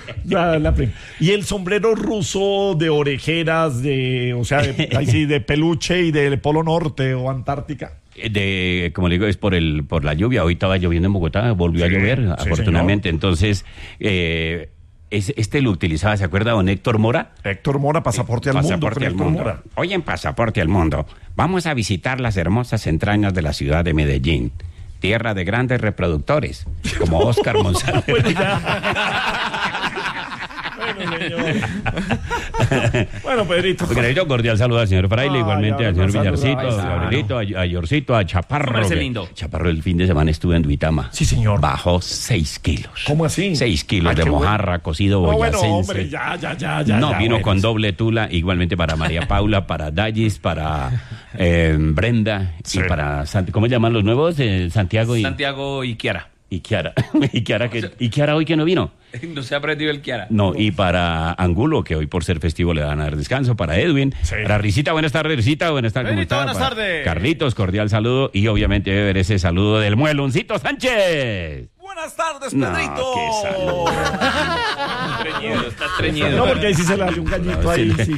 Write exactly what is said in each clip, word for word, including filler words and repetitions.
La, la prima. Y el sombrero ruso de orejeras, de, o sea, de, ahí sí, de peluche y del Polo Norte o Antártica. De, como le digo, es por el por la lluvia. Hoy estaba lloviendo en Bogotá, volvió sí, a llover, sí, afortunadamente. Señor. Entonces, eh, es, este lo utilizaba, ¿se acuerda, don Héctor Mora? Héctor Mora, Pasaporte al Pasaporte Mundo. Al mundo. Hoy en Pasaporte al Mundo vamos a visitar las hermosas entrañas de la ciudad de Medellín, tierra de grandes reproductores, como Oscar Monsalve. Bueno, señor. Bueno, Pedrito. Pedrito, cordial saludo al señor Fraile, ah, igualmente al señor Villarcito, a Gabrielito, a, a Yorcito, a Chaparro. Que, lindo. Chaparro, el fin de semana estuve en Duitama. Sí, señor. Bajó seis kilos. ¿Cómo así? Seis kilos Ay, de mojarra, bueno. cocido boyacense. No, bueno, hombre, ya, ya, ya, ya. No, ya, vino bueno. con doble tula, igualmente para María Paula, para Dallis, para eh, Brenda sí. y para, ¿cómo llaman los nuevos? Eh, Santiago y... Santiago y Kiara. Y Kiara, y Kiara, que, y Kiara hoy que no vino. No se ha aprendido el Kiara. No, y para Angulo, que hoy por ser festivo le van a dar descanso, para Edwin, sí. para Risita, buenas tardes, Risita, buenas tardes. ¿Cómo está? Buenas para tardes. Carlitos, cordial saludo, y obviamente debe ver ese saludo del Mueloncito Sánchez. Buenas tardes, Pedrito. No, qué saludo. Está treñido, está treñido. No, porque ahí sí se le hace un gallito no, ahí. Sí.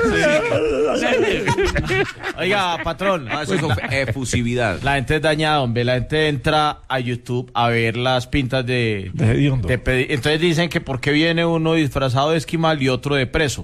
Sí. Oiga, patrón. No, eso pues es efusividad. La gente es dañada, hombre. La gente entra a YouTube a ver las pintas de... De hediondo. De pedi- Entonces dicen que por qué viene uno disfrazado de esquimal y otro de preso.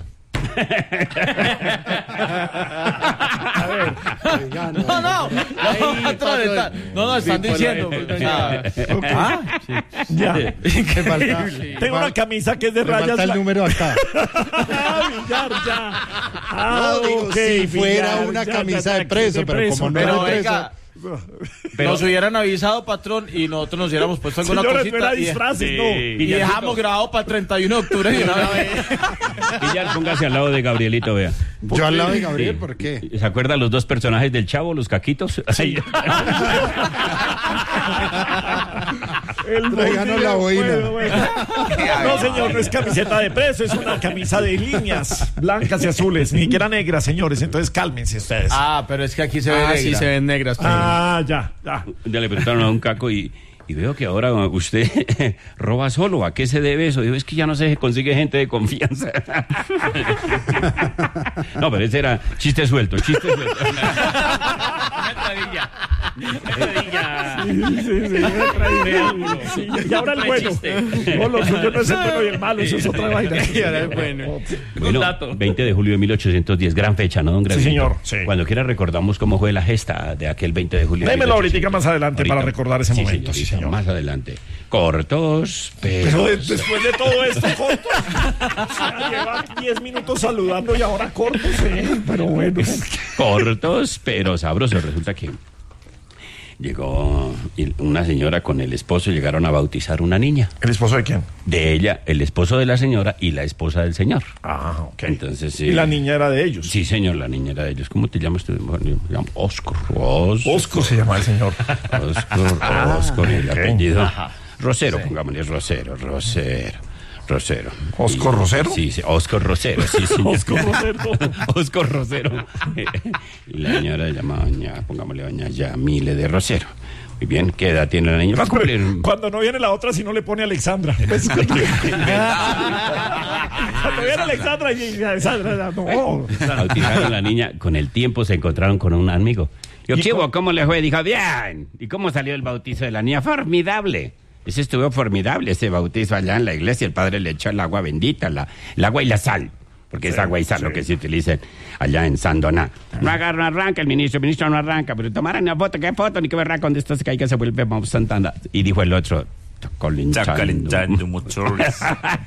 A ver, no, no, no, no, patrón, está, no, no, están diciendo. O sea, okay. ¿Ah? Sí. Ya. ¿Qué falta? Tengo una camisa que es de me rayas. Falta el número acá. Villar, ya. Ah, no, digo, okay, si fuera Villar, una ya, camisa ya, de preso, de pero preso, como no pero era de preso. venga, pero nos hubieran avisado, patrón, y nosotros nos hubiéramos puesto alguna señores, cosita. no era y, disfraces, y, no. y dejamos grabado para el treinta y uno de octubre de una vez. Villar, póngase al lado de Gabrielito, vea. Yo al lado de Gabriel, Sí. ¿por qué? ¿Se acuerdan los dos personajes del Chavo, los caquitos? Sí. El Tráiganos la boina. Bueno, bueno. No, señor, no es camiseta de preso, es una camisa de líneas blancas y azules, ni siquiera negras, señores. Entonces cálmense ustedes. Ah, pero es que aquí se ve Ah, negra. sí se ven negras. Pero... Ah, ya, ya. Ya le preguntaron a un caco y, y veo que ahora usted roba solo. ¿A qué se debe eso? Digo, es que ya no se consigue gente de confianza. No, pero ese era chiste suelto, chiste suelto. Entradilla. Sí, sí, sí, sí, y ahora el bueno. No, lo suyo no es el bueno y el malo, eso es otra vaina. Y ahora el bueno. Bueno, veinte de julio de mil ochocientos diez, gran fecha, ¿no, don Gravito? Sí, señor. Sí. Cuando quiera recordamos cómo fue la gesta de aquel veinte de julio. Démelo ahorita más adelante Ahorita. para recordar ese Sí, momento. señorita, Sí, señor. Más adelante. Cortos, pero... Pero de- después de todo esto, cortos. O sea, lleva diez minutos saludando y ahora cortos, ¿eh? Pero bueno. Cortos, pero sabrosos. Resulta que llegó una señora con el esposo, llegaron a bautizar una niña. ¿El esposo de quién? De ella, el esposo de la señora y la esposa del señor. Ah, ok. Entonces, Y eh, la niña era de ellos. Sí, señor, la niña era de ellos. ¿Cómo te llamas tú? Bueno, yo me llamo Oscar. Oscar. Osco se llama el señor. Oscar, Oscar, y el ok. apellido. Ajá. Rosero, Sí. pongámosle Rosero, Rosero. Rosero. ¿Oscar Y- Rosero? Sí, sí, Oscar Rosero, sí, señor. Oscar Rosero. Oscar Rosero. Y la señora se llama doña, pongámosle doña Yamile de Rosero. Muy bien, ¿qué edad tiene la niña? Va a cumplir... Cuando no viene la otra, si no le pone Alexandra. Pues, cuando viene Alexandra y Alexandra, no. Bautizaron a la niña, con el tiempo se encontraron con un amigo. Yo, ¿Y Chivo, cómo? ¿cómo le fue? Dijo, bien. ¿Y cómo salió el bautizo de la niña? Formidable. Ese estuvo formidable, ese bautizo allá en la iglesia. El padre le echó el agua bendita, la, el agua y la sal. Porque Sí, es agua y sal sí. lo que se utiliza allá en Sandoná. No agarra, no arranca el ministro, el ministro no arranca, pero tomaran una foto, ¿qué foto? Ni que verá cuando esto se caiga se vuelve vamos Santana. Y dijo el otro, está calentando. motores.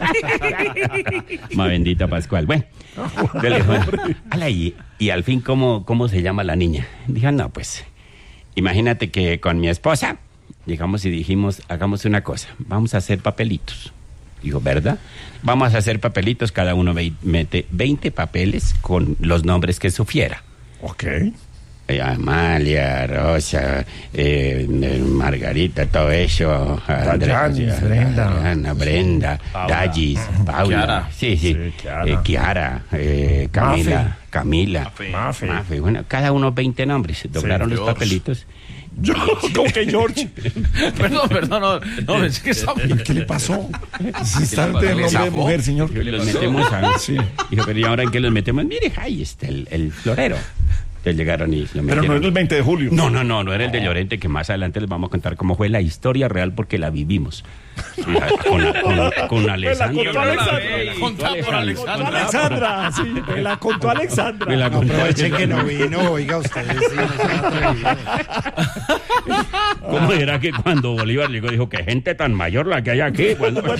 Ma bendita Pascual. Bueno, yo le dijo, ala, y, y al fin, ¿cómo, ¿cómo se llama la niña? Dijo, no, pues, imagínate que con mi esposa llegamos y dijimos, hagamos una cosa, vamos a hacer papelitos. Digo, ¿verdad? Vamos a hacer papelitos, cada uno ve- mete veinte papeles con los nombres que supiera. Ok. Eh, Amalia, Rosa, eh, eh, Margarita, todo eso. Dayanis, eh, Brenda. Ana, Brenda, Dallis, Paula. Kiara. Sí, sí. Sí, Kiara. Eh, Kiara, eh, Camila, Mafe. Camila. Mafe. Mafe. Mafe. Bueno, cada uno veinte nombres. Doblaron los George. papelitos Yo, como que George. Perdón, perdón, no, no, pensé que estaba... ¿Qué le pasó? Si está de nombre de zafó? mujer, señor. Los metemos a... Sí. Dijo, pero ¿y ahora en qué los metemos? Mire, ahí está el, el florero. Entonces llegaron y lo Pero metieron. no es el veinte de julio. No, no, no, no era el de Llorente, que más adelante les vamos a contar cómo fue la historia real porque la vivimos. Sí, con, con, con Alessandra. contó Alexandra. Contá por Alexandra. Contó Alexandra, sí, me la contó Alexandra. Me la contó Aprovechen que Alexandra. no vino, oiga ustedes. Sí, no se han atrevido. ¿Cómo era que cuando Bolívar llegó dijo que gente tan mayor la que hay aquí? Cuando... Bueno,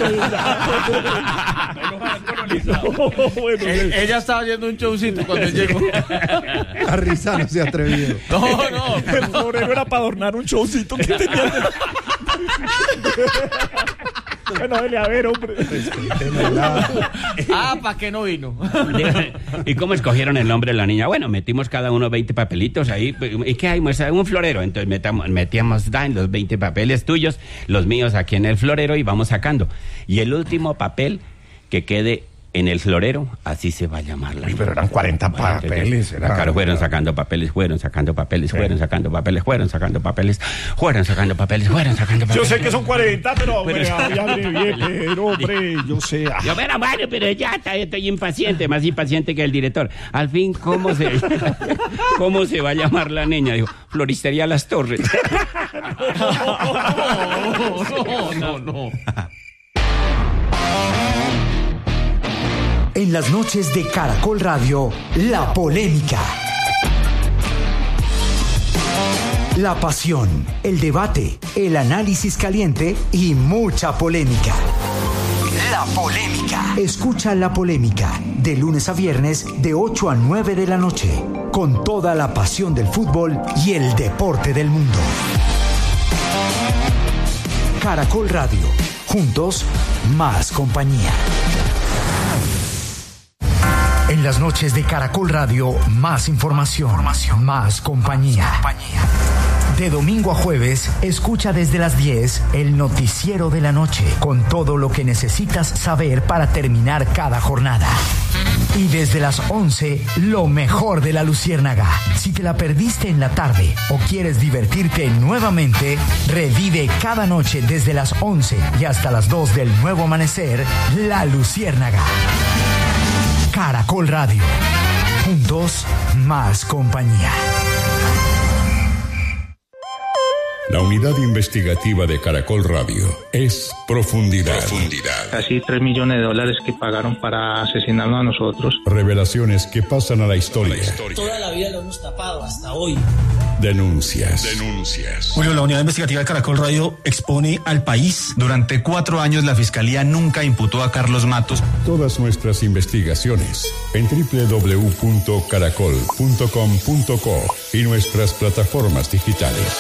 Él- ella estaba yendo un showcito cuando él llegó. La risa no se ha atrevido. No, no. el florero era para adornar un showcito que tenía. Bueno, dele a ver, hombre. Ah, ¿para qué no vino? ¿Y cómo escogieron el nombre de la niña? Bueno, metimos cada uno veinte papelitos ahí. ¿Y qué hay? Muestra un florero. Entonces metamos, metíamos dan los veinte papeles tuyos, los míos aquí en el florero y vamos sacando. Y el último papel que quede en el florero, así se va a llamar la Uy, pero eran cuarenta Bueno, entonces, papeles, era- Claro, fueron sacando papeles, fueron sacando papeles, fueron sacando papeles, fueron sacando papeles, fueron sacando papeles, fueron sacando Yo papeles. sé que son cuarenta, pero Pero- hombre, ya abrevié, pero hombre, yo sé. ah. Yo, pero bueno, pero ya está, estoy impaciente, más impaciente que el director. Al fin, ¿cómo se, cómo se va a llamar la niña? Dijo, Floristería Las Torres. No, no, no. En las noches de Caracol Radio, la polémica. La pasión, el debate, el análisis caliente y mucha polémica. La polémica. Escucha La Polémica de lunes a viernes de ocho a nueve de la noche con toda la pasión del fútbol y el deporte del mundo. Caracol Radio. Juntos, más compañía. En las noches de Caracol Radio, más información, más compañía. De domingo a jueves, escucha desde las diez el noticiero de la noche, con todo lo que necesitas saber para terminar cada jornada. Y desde las once, lo mejor de La Luciérnaga. Si te la perdiste en la tarde o quieres divertirte nuevamente, revive cada noche desde las once y hasta las dos del nuevo amanecer, La Luciérnaga. Caracol Radio. Juntos, más compañía. La unidad investigativa de Caracol Radio es Profundidad. Casi tres millones de dólares que pagaron para asesinarnos a nosotros. Revelaciones que pasan a la historia. Toda la vida lo hemos tapado hasta hoy. Denuncias. Denuncias. Julio, la unidad investigativa de Caracol Radio expone al país. Durante cuatro años la Fiscalía nunca imputó a Carlos Matos. Todas nuestras investigaciones en doble u doble u doble u punto caracol punto com punto co y nuestras plataformas digitales.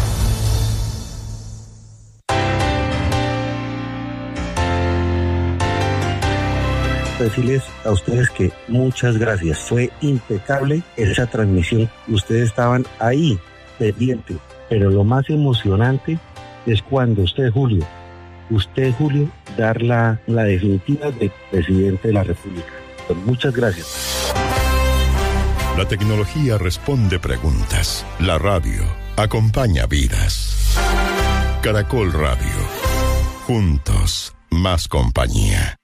Decirles a ustedes que muchas gracias. Fue impecable esa transmisión. Ustedes estaban ahí, pendientes. Pero lo más emocionante es cuando usted, Julio, usted, Julio, dar la, la definitiva de presidente de la República. Pues muchas gracias. La tecnología responde preguntas. La radio acompaña vidas. Caracol Radio. Juntos, más compañía.